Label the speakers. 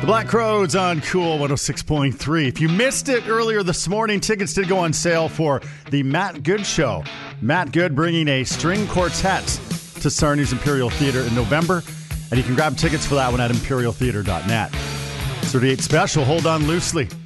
Speaker 1: The Black Crowes on Cool 106.3. If you missed it earlier this morning, tickets did go on sale for the Matt Good Show. Matt Good bringing a string quartet to Sarni's Imperial Theater in November. And you can grab tickets for that one at imperialtheater.net. 38 special, hold on loosely.